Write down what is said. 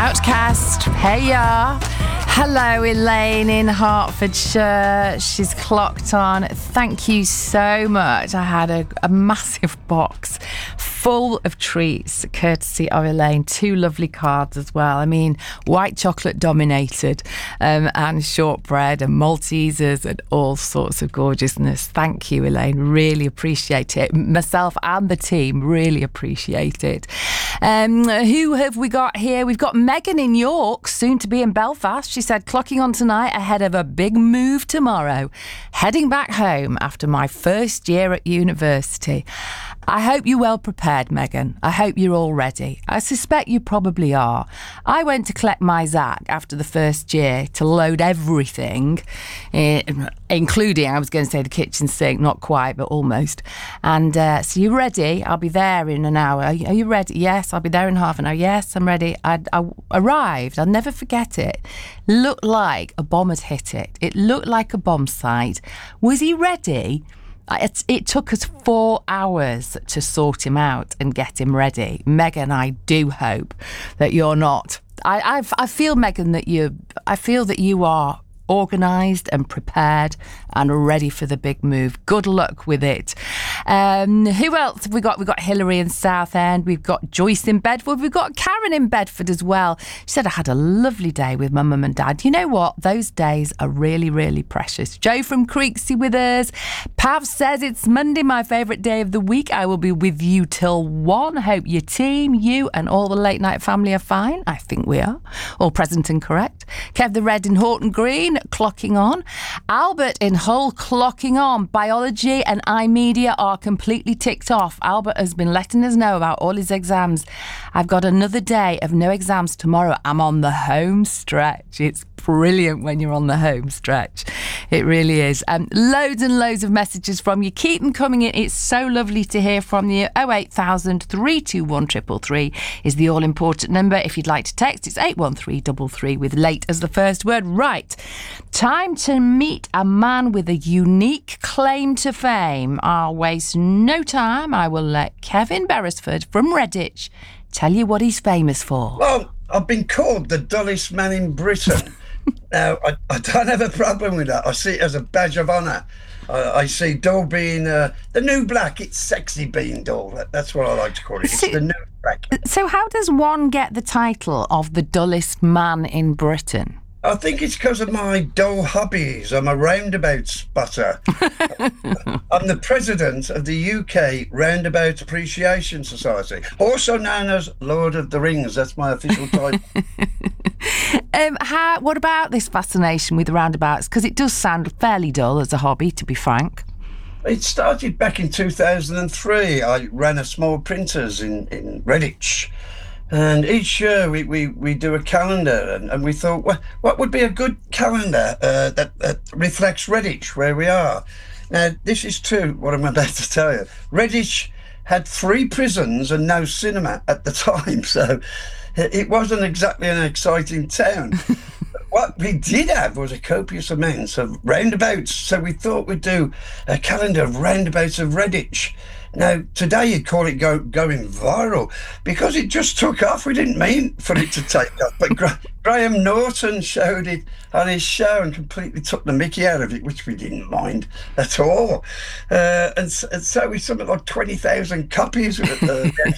Outcast, hey ya. Hello, Elaine in Hertfordshire. She's clocked on. Thank you so much. I had a massive box full of treats, courtesy of Elaine. 2 lovely cards as well. I mean, white chocolate dominated, and shortbread and Maltesers and all sorts of gorgeousness. Thank you, Elaine. Really appreciate it. Myself and the team really appreciate it. Who have we got here? We've got Megan in York, soon to be in Belfast. She said, clocking on tonight ahead of a big move tomorrow. Heading back home after my first year at university. I hope you're well prepared, Megan. I hope you're all ready. I suspect you probably are. I went to collect my Zach after the first year to load everything, including, I was going to say the kitchen sink, not quite, but almost. And so you're ready? I'll be there in an hour. Are you ready? Yes, I'll be there in half an hour. Yes, I'm ready. I arrived. I'll never forget it. Looked like a bomb had hit it. It looked like a bomb site. Was he ready? It took us 4 hours to sort him out and get him ready. Megan, I do hope that you're not. I feel, Megan, that you are organised and prepared and ready for the big move. Good luck with it. Who else have we got? We've got Hilary in Southend. We've got Joyce in Bedford. We've got Karen in Bedford as well. She said, I had a lovely day with my mum and dad. You know what? Those days are really, really precious. Joe from Creeksy with us. Pav says, it's Monday, my favourite day of the week. I will be with you till 1. Hope your team, you and all the late night family are fine. I think we are. All present and correct. Kev the Red in Horton Green, clocking on. Albert in Hull, clocking on. Biology and iMedia are completely ticked off. Albert has been letting us know about all his exams. I've got another day of no exams tomorrow. I'm on the home stretch. It's brilliant when you're on the home stretch. It really is. Loads and loads of messages from you. Keep them coming in. It's so lovely to hear from you. 08000 321 333 is the all-important number. If you'd like to text, it's 81333 with late as the first word. Right. Time to meet a man with a unique claim to fame. I'll waste no time. I will let Kevin Beresford from Redditch tell you what he's famous for. Well, I've been called the dullest man in Britain. Now, I don't have a problem with that. I see it as a badge of honour. I see dull being the new black. It's sexy being dull. That's what I like to call it. It's the new black. So how does one get the title of the dullest man in Britain? I think it's because of my dull hobbies. I'm a roundabout spotter. I'm the president of the UK Roundabout Appreciation Society, also known as Lord of the Rings. That's my official title. What about this fascination with roundabouts? Because it does sound fairly dull as a hobby, to be frank. It started back in 2003. I ran a small printers in Redditch. And each year we do a calendar, and we thought, well, what would be a good calendar that reflects Redditch, where we are? Now, this is true, what I'm about to tell you. Redditch had 3 prisons and no cinema at the time, so it wasn't exactly an exciting town. What we did have was a copious amount of roundabouts, so we thought we'd do a calendar of roundabouts of Redditch. Now, today you'd call it going viral because it just took off. We didn't mean for it to take off, but Graham Norton showed it on his show and completely took the mickey out of it, which we didn't mind at all. And so we something like 20,000 copies.